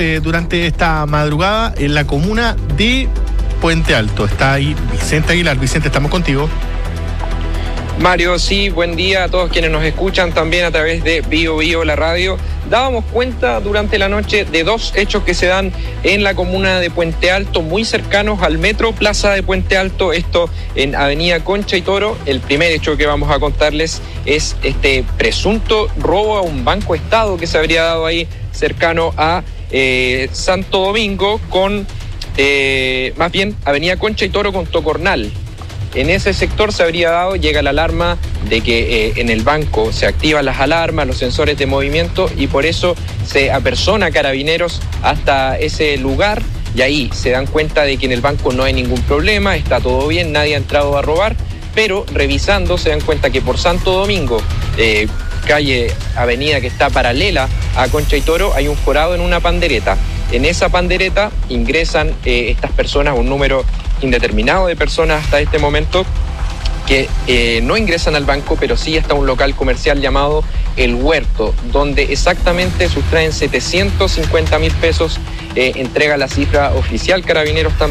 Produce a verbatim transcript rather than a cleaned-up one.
eh, durante esta madrugada en la comuna de Puente Alto. Está ahí Vicente Aguilar. Vicente, estamos contigo. Mario, sí, buen día a todos quienes nos escuchan también a través de Bio Bio, la radio. Dábamos cuenta durante la noche de dos hechos que se dan en la comuna de Puente Alto, muy cercanos al Metro Plaza de Puente Alto, esto en Avenida Concha y Toro. El primer hecho que vamos a contarles es este presunto robo a un banco estado que se habría dado ahí cercano a eh, Santo Domingo con, eh, más bien, Avenida Concha y Toro con Tocornal. En ese sector se habría dado, llega la alarma de que eh, en el banco se activan las alarmas, los sensores de movimiento, y por eso se apersona Carabineros hasta ese lugar, y ahí se dan cuenta de que en el banco no hay ningún problema, está todo bien, nadie ha entrado a robar, pero revisando se dan cuenta que por Santo Domingo, eh, calle, avenida que está paralela a Concha y Toro, hay un forado en una pandereta. En esa pandereta ingresan eh, estas personas, un número indeterminado de personas hasta este momento, que eh, no ingresan al banco, pero sí está un local comercial llamado El Huerto, donde exactamente sustraen setecientos cincuenta mil pesos, eh, entrega la cifra oficial Carabineros también.